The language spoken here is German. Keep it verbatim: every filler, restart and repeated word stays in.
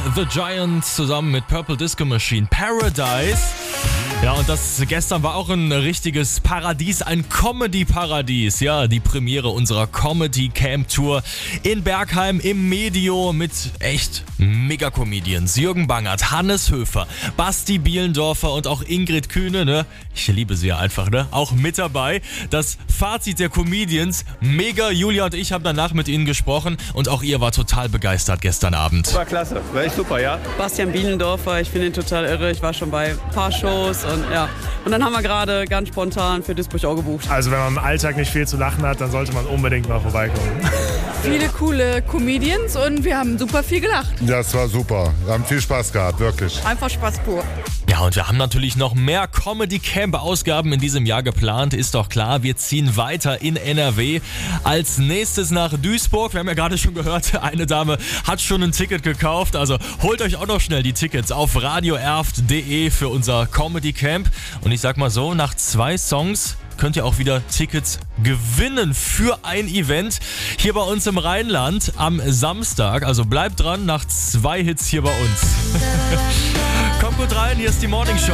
the Giant zusammen mit Purple Disco Machine, Paradise. Ja, und das gestern war auch ein richtiges Paradies, ein Comedy-Paradies. Ja, die Premiere unserer Comedy-Camp-Tour in Bergheim im Medio mit echt Mega-Comedians. Jürgen Bangert, Hannes Höfer, Basti Bielendorfer und auch Ingrid Kühne, ne? Ich liebe sie ja einfach, ne? Auch mit dabei. Das Fazit der Comedians, mega. Julia und ich haben danach mit ihnen gesprochen und auch ihr war total begeistert gestern Abend. War klasse, war echt super, ja. Bastian Bielendorfer, ich finde ihn total irre. Ich war schon bei ein paar Shows und ja. Und dann haben wir gerade ganz spontan für Duisburg auch gebucht. Also wenn man im Alltag nicht viel zu lachen hat, dann sollte man unbedingt mal vorbeikommen. Viele coole Comedians und wir haben super viel gelacht. Das war super. Wir haben viel Spaß gehabt, wirklich. Einfach Spaß pur. Ja, und wir haben natürlich noch mehr Comedy-Camp-Ausgaben in diesem Jahr geplant, ist doch klar. Wir ziehen weiter in N R W. Als nächstes nach Duisburg. Wir haben ja gerade schon gehört, eine Dame hat schon ein Ticket gekauft. Also holt euch auch noch schnell die Tickets auf radioerft punkt de für unser Comedy-Camp. Und ich sag mal so, nach zwei Songs könnt ihr auch wieder Tickets gewinnen für ein Event hier bei uns im Rheinland am Samstag. Also bleibt dran, nach zwei Hits hier bei uns. Kommt gut rein, hier ist die Morning Show.